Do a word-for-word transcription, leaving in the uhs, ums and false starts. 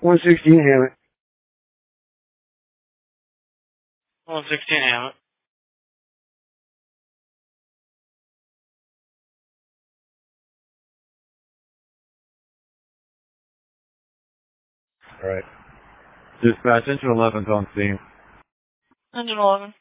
one sixteen Hammett. one sixteen Hammett. Alright. Dispatch, engine eleven's on scene. Engine eleven.